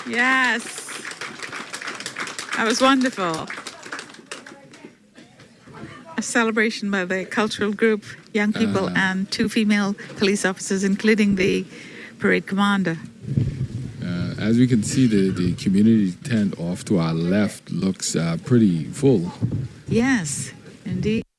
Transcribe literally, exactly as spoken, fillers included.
Yes. That was wonderful. A celebration by the cultural group, young people, Uh-huh. and two female police officers, including the parade commander. Uh, as we can see, the, the community tent off to our left looks uh, pretty full. Yes, indeed.